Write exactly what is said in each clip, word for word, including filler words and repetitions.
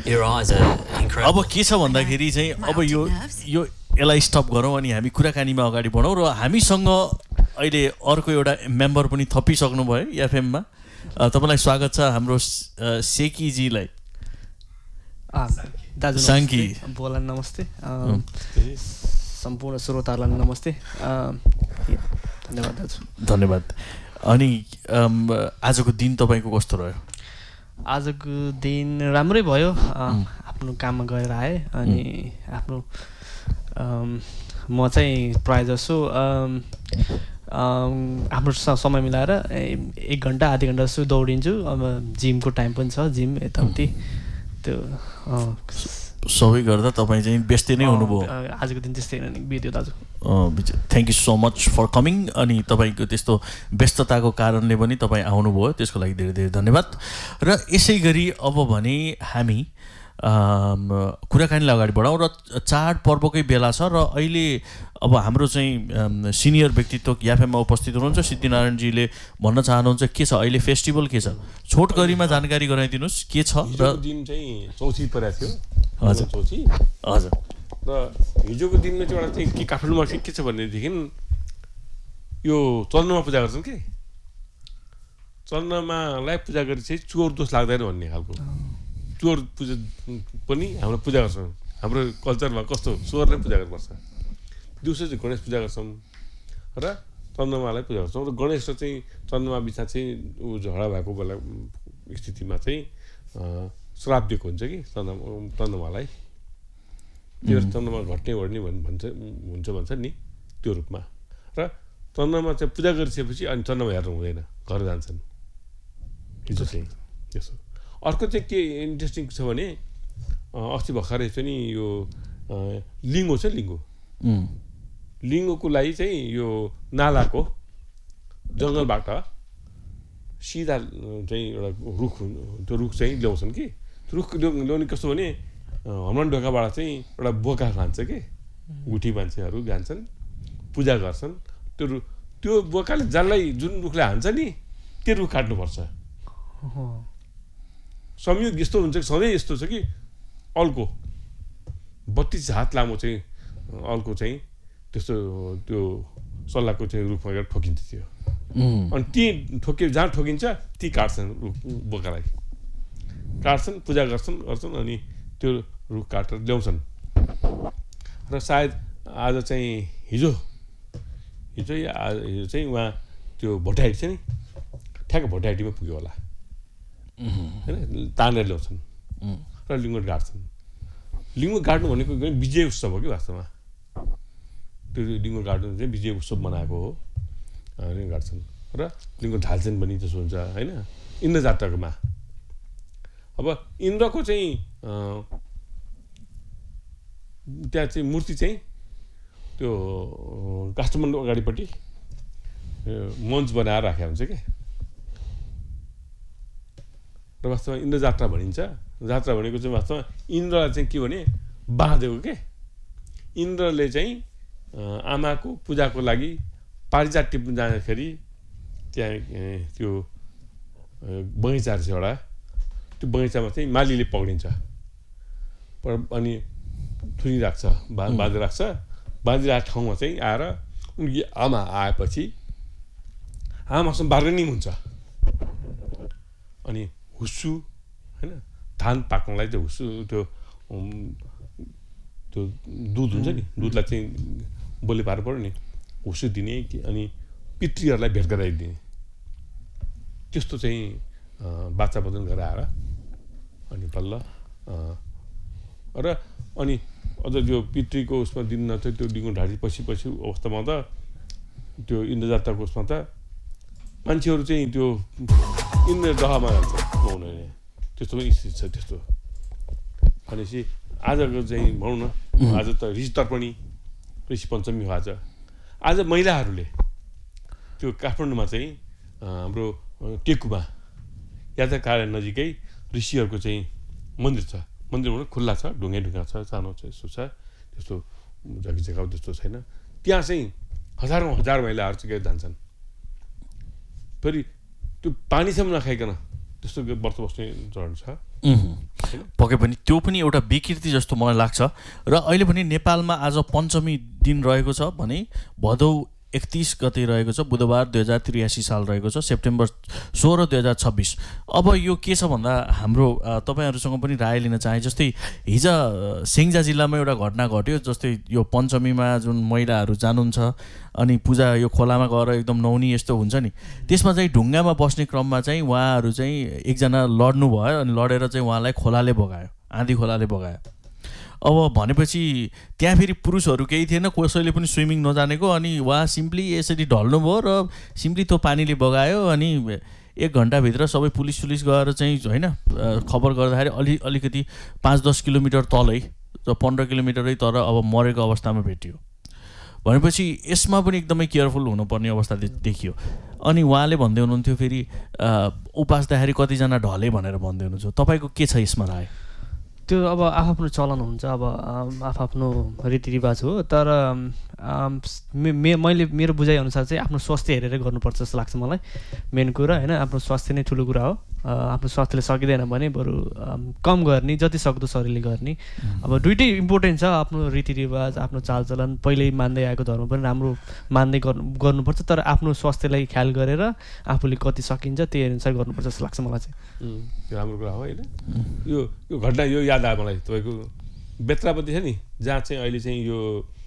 Your eyes are incredible. अब के छ भन्दाखेरि चाहिँ अब यो यो यसलाई स्टप गरौँ अनि हामी कुराकानीमा अगाडि बढौँ र हामीसँग अहिले अर्को एउटा मेम्बर पनि थपिसक्नु भयो एफएममा तपाईँलाई स्वागत छ हाम्रो सेकीजीलाई दाजु साङ्की बोला नमस्ते सम्पूर्ण श्रोताहरूलाई नमस्ते धन्यवाद दाजु धन्यवाद अनि आजको दिन तपाईँको कस्तो रह्यो आजको दिन राम्रै भयो आफ्नो काममा गएर आएँ अनि आफ्नो म चाहिँ प्रायः जसो आफ्नो समय मिलाएर एक घन्टा आधी घन्टा जस्तो दौडिन्छु अब जिमको टाइम पनि छ जिम यताउति त्यो सबै गर्दा तपाईँ चाहिँ व्यस्तै नै हुनुभयो आजको दिन त्यस्तै बित्यो दाजु thank you so much for coming अनि तपाईँको त्यस्तो व्यस्तताको कारणले पनि तपाईँ आउनुभयो त्यसको लागि धेरै धेरै धन्यवाद र यसै गरी अब भने हामी कुराकानीलाई अगाडि बढाउँ र चाडपर्वकै बेला छ र अहिले अब हाम्रो चाहिँ सिनियर व्यक्तित्व याफेमा उपस्थित हुनुहुन्छ सिद्धिनारायणजीले भन्न चाहनुहुन्छ के छ अहिले फेस्टिभल के छ छोटकरीमा जानकारी गराइदिनुहोस् के छ र दिन चाहिँ चौथी परेको थियो हजुर चौथी हजुर र हिजोको दिनमा चाहिँ एउटा चाहिँ के काठमाडौँमा चाहिँ के छ भनेदेखि यो चन्द्रमा पूजा गर्छन् कि चन्द्रमालाई पूजा गरे चाहिँ चोर दोष लाग्दैन भन्ने खालको चोर पूजा पनि हाम्रो पूजा गर्छौँ हाम्रो कल्चरमा कस्तो चोरलाई पूजा गर्नुपर्छ दिउँसो चाहिँ गणेश पूजा गर्छौँ र चन्द्रमालाई पूजा गर्छौँ र गणेश र चाहिँ चन्द्रमा बिचमा चाहिँ ऊ झगडा भएको बेला स्थितिमा चाहिँ श्राप दिएको हुन्छ कि चन्द्रमा चन्द्रमालाई त्यो चन्द्रमा घट्ने ओर्ने भन्छ हुन्छ भन्छ नि त्यो रूपमा र चन्द्रमा चाहिँ पूजा गरिसकेपछि अनि चन्द्रमा हेर्नु हुँदैन घर जान्छन् हिजो चाहिँ त्यसो अर्को चाहिँ के इन्ट्रेस्टिङ छ भने अस्ति भर्खरै चाहिँ नि यो लिङ्गो छ लिङ्गो लिङ्गोको लागि चाहिँ यो नालाको जङ्गलबाट सिधा चाहिँ एउटा रुख त्यो रुख चाहिँ ल्याउँछन् कि रुख ल्याउने कस्तो भने हनुमान ढोकाबाट चाहिँ एउटा बोका खान्छ कि गुठी मान्छेहरू जान्छन् पूजा गर्छन् त्यो रु त्यो बोकाले जसलाई जुन रुखले हान्छ नि त्यो रुख काट्नुपर्छ संयोग यस्तो हुन्छ कि सधैँ यस्तो छ कि अल्को बत्तिस हात लामो चाहिँ अल्को चाहिँ त्यस्तो त्यो सल्लाहको चाहिँ रुखमा गएर ठोकिन्छ त्यो अनि ती ठोके जहाँ ठोकिन्छ ती काट्छन् रुख बोकालाई काट्छन् पूजा गर्छन् गर्छन् अनि त्यो रुख काटेर ल्याउँछन् र सायद आज चाहिँ हिजो हिजो आज हिजो चाहिँ उहाँ त्यो भोटाइटी छ नि ठ्याक्क भोटाइटीमा पुग्यो होला होइन तानेर ल्याउँछन् र लिङ्गो गाड्छन् लिङ्गो गाड्नु भनेको विजय उत्सव हो कि वास्तवमा त्यो लिङ्गो गाड्नु चाहिँ विजय उत्सव मनाएको हो अनि गाड्छन् र लिङ्गो ढाल्छन् पनि त्यसो हुन्छ होइन इन्द्र जात्राकोमा अब इन्द्रको चाहिँ त्यहाँ चाहिँ मूर्ति चाहिँ त्यो काठमाडौँ अगाडिपट्टि मञ्च बनाएर राखेको हुन्छ कि र वास्तवमा इन्द्र जात्रा भनिन्छ जात्रा भनेको चाहिँ वास्तवमा इन्द्रलाई चाहिँ के भने बाँधेको के इन्द्रले चाहिँ आमाको पूजाको लागि पारिजात टिप्नु जाँदाखेरि त्यहाँ त्यो बगैँचा रहेछ एउटा त्यो बगैँचामा चाहिँ मालीले पक्रिन्छ अनि थुनी राख्छ बा बाँधेर राख्छ बाँधिरहेको ठाउँमा चाहिँ आएर उनकी आमा आएपछि आमासँग बार्गेनिङ हुन्छ अनि हुस्सु होइन धान पाक्नलाई त्यो हुस्सु त्यो त्यो दुध हुन्छ नि दुधलाई चाहिँ बोली पार्नु पऱ्यो नि हुस्सु दिने अनि पितृहरूलाई भेट गराइदिने त्यस्तो चाहिँ बाचा बदन गरेर आएर अनि बल्ल र अनि अझ त्यो पितृको उसमा दिन चाहिँ त्यो डिङ्गो ढाडी पछि पछि अवस्थामा त त्यो इन्द्र जात्राको उसमा त मान्छेहरू चाहिँ त्यो इन्द्र डहामा जान्छ नुहाउन त्यस्तो पनि स्थिति छ त्यस्तो भनेपछि आजको चाहिँ भनौँ न आज त ऋषि तर्पणी ऋषि पञ्चमी हो आज आज महिलाहरूले त्यो काठमाडौँमा चाहिँ हाम्रो टेकुमा यात्रा कार्य नजिकै ऋषिहरूको चाहिँ मन्दिर छ मन्दिर भने खुल्ला छ ढुङ्गे ढुङ्गा छ सानो छ यस्तो छ त्यस्तो जग्गा जग्गा त्यस्तो छैन त्यहाँ चाहिँ हजारौँ हजार महिलाहरू चाहिँ जान्छन् फेरि त्यो पानीसम्म नखाइकन त्यस्तो व्रत बस्ने चरण छ पके पनि त्यो पनि एउटा विकृति जस्तो मलाई लाग्छ। र अहिले पनि नेपालमा आज पञ्चमी दिन रहेको छ भने भदौ एकतिस गते रहेको छ, बुधबार दुई हजार त्रियासी साल रहेको छ, सेप्टेम्बर सोह्र दुई हजार छब्बिस। अब यो के छ भन्दा हाम्रो तपाईँहरूसँग पनि राय लिन चाहे। जस्तै हिजो स्याङ्जा जिल्लामा एउटा घटना घट्यो, जस्तै यो पञ्चमीमा जुन महिलाहरू जानुहुन्छ अनि पूजा यो खोलामा गएर एकदम नुहाउने यस्तो हुन्छ नि, त्यसमा चाहिँ ढुङ्गामा बस्ने क्रममा चाहिँ उहाँहरू चाहिँ एकजना लड्नु भयो अनि लडेर चाहिँ उहाँलाई खोलाले बगायो, आँधी खोलाले बगायो। अब भनेपछि त्यहाँ फेरि पुरुषहरू केही थिएन, कसैले पनि स्विमिङ नजानेको, अनि उहाँ सिम्पली यसरी ढल्नुभयो र सिम्पली त्यो पानीले बगायो। अनि एक घन्टाभित्र सबै पुलिस सुलिस गएर चाहिँ होइन खबर गर्दाखेरि अलि अलिकति पाँच दस किलोमिटर तलै र पन्ध्र किलोमिटरै तर अब मरेको अवस्थामा भेटियो। भनेपछि यसमा पनि एकदमै केयरफुल हुनुपर्ने अवस्था देखियो। अनि उहाँले भन्दै हुनुहुन्थ्यो फेरि उपास्दाखेरि कतिजना ढले भनेर भन्दै हुनुहुन्छ, तपाईँको के छ यसमा राय? त्यो अब आफ्नो चलन हुन्छ, अब आफ्नो रीतिरिवाज हो। तर मे मैले मेरो बुझाइअनुसार चाहिँ आफ्नो स्वास्थ्य हेरेर गर्नुपर्छ जस्तो लाग्छ मलाई। मेन कुरा होइन, आफ्नो स्वास्थ्य नै ठुलो कुरा हो। आफ्नो स्वास्थ्यले सकिँदैन भने बरु कम गर्ने, जति सक्दो शरीरले गर्ने। अब दुइटै इम्पोर्टेन्ट छ, आफ्नो रीतिरिवाज आफ्नो चालचलन पहिल्यै मान्दै आएको धर्म पनि राम्रो मान्दै गर्नु गर्नुपर्छ। तर आफ्नो स्वास्थ्यलाई ख्याल गरेर आफूले कति सकिन्छ त्यही अनुसार गर्नुपर्छ जस्तो लाग्छ मलाई चाहिँ। त्यो राम्रो कुरा हो होइन। यो यो घटना यो याद आयो मलाई, तपाईँको बेत्रापति छ नि, जहाँ चाहिँ अहिले चाहिँ यो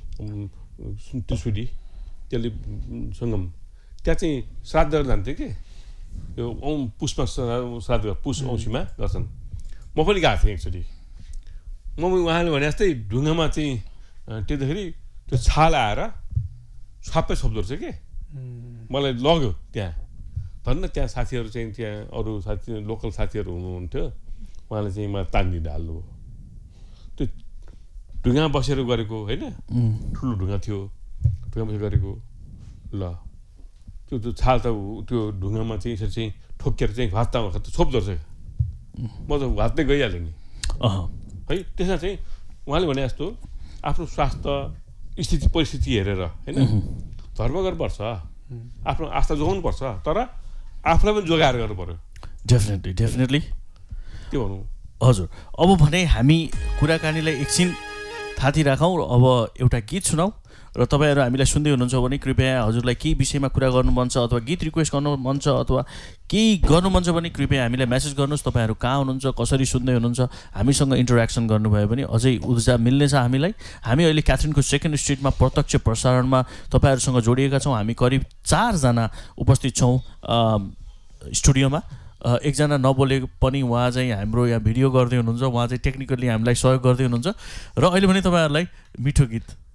त्रिशुली त्यसले सङ्गम, त्यहाँ चाहिँ श्राद्ध गर्न जान्थ्यो कि यो औँ पुसमा श्राद्ध पुस औँसीमा गर्छन्। म पनि गएको थिएँ एकचोटि। म उहाँले भने जस्तै ढुङ्गामा चाहिँ टेक्दाखेरि त्यो छाल आएर सबै छोप्दो रहेछ कि मलाई लग्यो त्यहाँ। धन्न त्यहाँ साथीहरू चाहिँ त्यहाँ अरू साथी लोकल साथीहरू हुनुहुन्थ्यो, उहाँले चाहिँ मलाई तान्दिनु हाल्नुभयो। त्यो ढुङ्गामा बसेर गरेको होइन, ठुलो ढुङ्गा थियो, ढुङ्गा बसेर गरेको। ल त्यो त्यो छाल त त्यो ढुङ्गामा चाहिँ यसरी चाहिँ ठोकेर चाहिँ भातमा त छोप्दो रहेछ। म त भातै गइहाल्यो नि है। त्यसमा चाहिँ उहाँले भने जस्तो आफ्नो स्वास्थ्य स्थिति परिस्थिति हेरेर होइन धर्म गर्नुपर्छ, आफ्नो आस्था जोगाउनुपर्छ, तर आफूलाई पनि जोगाएर गर्नु पऱ्यो। डेफिनेटली डेफिनेटली के भनौँ हजुर। अब भने हामी कुराकानीलाई एकछिन थाती राखौँ। अब एउटा गीत सुनाऊ र तपाईँहरू हामीलाई सुन्दै हुनुहुन्छ भने कृपया हजुरलाई केही विषयमा कुरा गर्नु मन छ अथवा गीत रिक्वेस्ट गर्नु मन छ अथवा केही गर्नु मन छ भने कृपया हामीलाई मेसेज गर्नुहोस्। तपाईँहरू कहाँ हुनुहुन्छ, कसरी सुन्दै हुनुहुन्छ, हामीसँग इन्टरेक्सन गर्नुभयो भने अझै ऊर्जा मिल्नेछ हामीलाई। हामी अहिले क्याथरिनको सेकेन्ड स्ट्रिटमा प्रत्यक्ष प्रसारणमा तपाईँहरूसँग जोडिएका छौँ। हामी करिब चारजना उपस्थित छौँ स्टुडियोमा। एकजना नबोले पनि उहाँ चाहिँ हाम्रो यहाँ भिडियो गर्दै हुनुहुन्छ, उहाँ चाहिँ टेक्निकली हामीलाई सहयोग गर्दै हुनुहुन्छ। र अहिले पनि तपाईँहरूलाई मिठो गीत